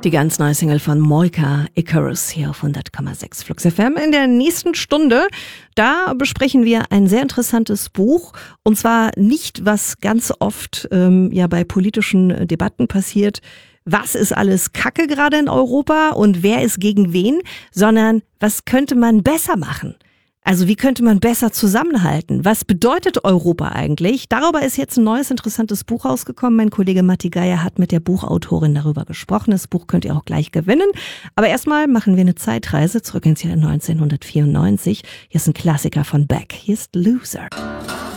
Die ganz neue Single von Moika, Icarus, hier auf 100,6 Flux FM. In der nächsten Stunde, da besprechen wir ein sehr interessantes Buch. Und zwar nicht, was ganz oft bei politischen Debatten passiert. Was ist alles Kacke gerade in Europa und wer ist gegen wen? Sondern was könnte man besser machen? Also wie könnte man besser zusammenhalten? Was bedeutet Europa eigentlich? Darüber ist jetzt ein neues, interessantes Buch rausgekommen. Mein Kollege Matti Geier hat mit der Buchautorin darüber gesprochen. Das Buch könnt ihr auch gleich gewinnen. Aber erstmal machen wir eine Zeitreise zurück ins Jahr 1994. Hier ist ein Klassiker von Beck. Hier ist Loser.